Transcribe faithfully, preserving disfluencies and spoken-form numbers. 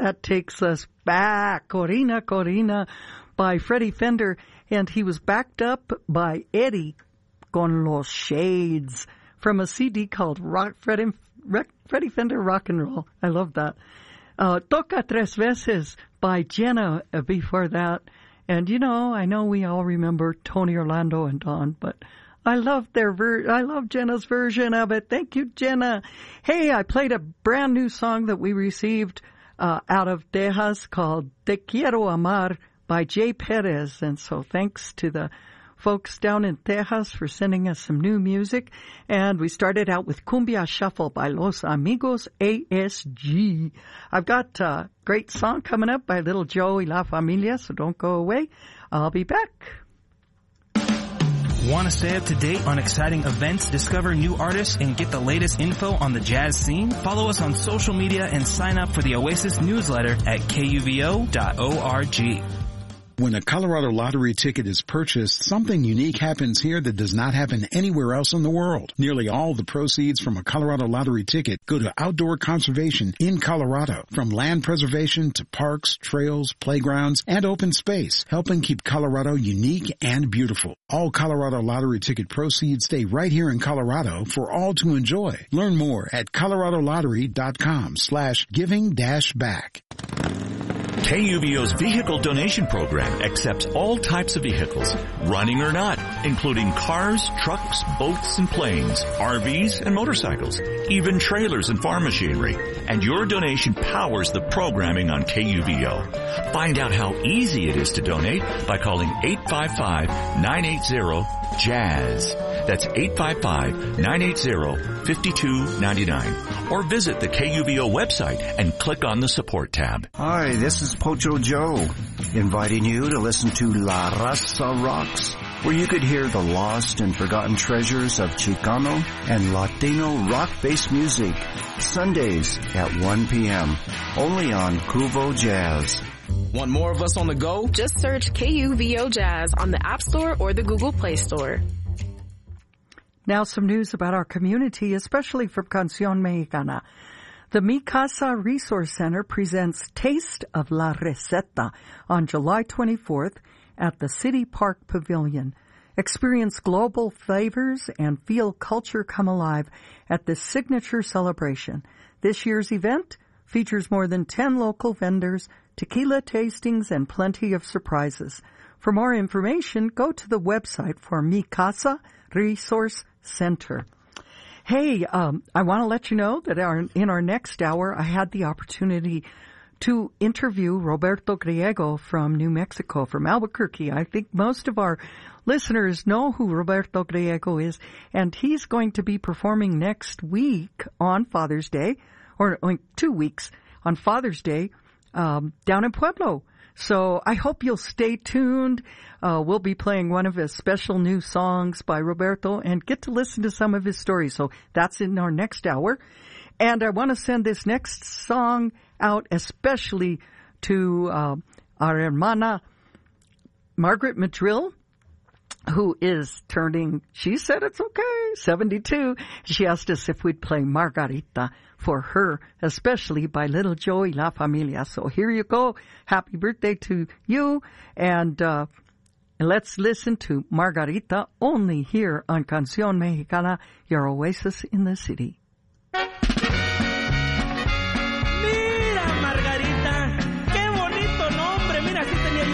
that takes us back. Corina, Corina by Freddie Fender. And he was backed up by Eddie con los Shades from a C D called Rock, Freddie, Freddie Fender Rock and Roll. I love that. Uh, Toca Tres Veces by Jenna before that. And, you know, I know we all remember Tony Orlando and Dawn, but I love their ver- I love Jenna's version of it. Thank you, Jenna. Hey, I played a brand new song that we received uh, out of Texas called Te Quiero Amar by Jay Perez. And so thanks to the folks down in Texas for sending us some new music. And we started out with Cumbia Shuffle by Los Amigos A S G. I've got a great song coming up by Little Joe y La Familia, so don't go away. I'll be back. Want to stay up to date on exciting events, discover new artists, and get the latest info on the jazz scene? Follow us on social media and sign up for the Oasis newsletter at K U V O dot org. When a Colorado Lottery ticket is purchased, something unique happens here that does not happen anywhere else in the world. Nearly all the proceeds from a Colorado Lottery ticket go to outdoor conservation in Colorado, from land preservation to parks, trails, playgrounds, and open space, helping keep Colorado unique and beautiful. All Colorado Lottery ticket proceeds stay right here in Colorado for all to enjoy. Learn more at coloradolottery.com slash giving dash back. K U V O's vehicle donation program accepts all types of vehicles, running or not, including cars, trucks, boats, and planes, R Vs, and motorcycles, even trailers and farm machinery. And your donation powers the programming on K U V O. Find out how easy it is to donate by calling eight five five, nine eight zero, jazz. That's eight five five, nine eight zero, five two nine nine. Or visit the K U V O website and click on the support tab. Hi, this is Pocho Joe, inviting you to listen to La Raza Rocks, where you could hear the lost and forgotten treasures of Chicano and Latino rock-based music, Sundays at one p.m., only on Cuvo Jazz. Want more of us on the go? Just search K U V O Jazz on the App Store or the Google Play Store. Now some news about our community, especially from Canción Mexicana. The Mi Casa Resource Center presents Taste of La Receta on July twenty-fourth at the City Park Pavilion. Experience global flavors and feel culture come alive at this signature celebration. This year's event features more than ten local vendors, tequila tastings, and plenty of surprises. For more information, go to the website for Mi Casa Resource Center. Hey, um, I want to let you know that our, in our next hour, I had the opportunity to interview Roberto Griego from New Mexico, from Albuquerque. I think most of our listeners know who Roberto Griego is, and he's going to be performing next week on Father's Day, or, or two weeks on Father's Day, um, down in Pueblo. So I hope you'll stay tuned. Uh, we'll be playing one of his special new songs by Roberto and get to listen to some of his stories. So that's in our next hour. And I want to send this next song out especially to uh, our hermana Margaret Madrill, who is turning, she said it's okay, seventy-two. She asked us if we'd play Margarita for her, especially by Little Joe y La Familia. So here you go. Happy birthday to you. And uh, let's listen to Margarita only here on Canción Mexicana, your oasis in the city.